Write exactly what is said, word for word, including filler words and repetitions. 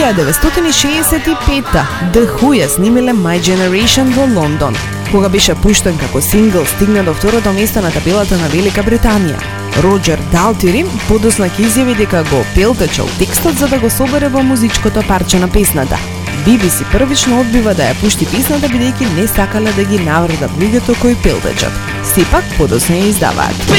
илјада деветстотини шеесет и пета The Who ја снимиле My Generation во Лондон. Кога беше пуштен како сингл, стигна до второто место на табелата на Велика Британија. Роџер Далтири подосна ќе изјави дека го пелтечел текстот за да го собере во музичкото парче на песната. Би Би Си првично одбива да ја пушти песната бидејќи не сакале да ги навредат луѓето кои пелтечат. Сепак подосна ја издаваат.